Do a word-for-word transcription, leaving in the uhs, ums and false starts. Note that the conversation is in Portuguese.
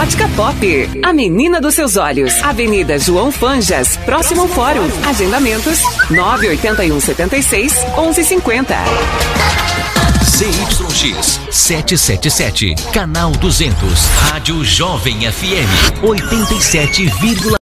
Ótica Pop, a menina dos seus olhos. Avenida João Fanjas, próximo ao Fórum. Agendamentos nove oito um sete seis, onze cinquenta. Z Y X setecentos e setenta e sete, canal duzentos, Rádio Jovem F M oitenta e sete vírgula